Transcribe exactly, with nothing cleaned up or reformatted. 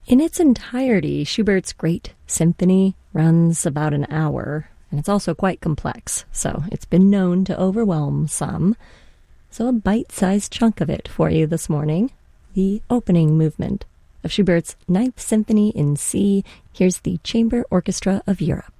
In its entirety, Schubert's Great Symphony runs about an hour, and it's also quite complex, so it's been known to overwhelm some. So a bite-sized chunk of it for you this morning, the opening movement of Schubert's Ninth Symphony in C. Here's the Chamber Orchestra of Europe.